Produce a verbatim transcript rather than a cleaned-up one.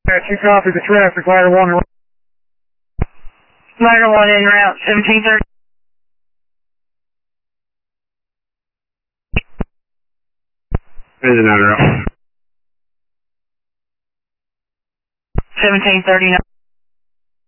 You copy the traffic, ladder one. Ladder one in route seventeen thirty. There's another route. seventeen thirty-nine.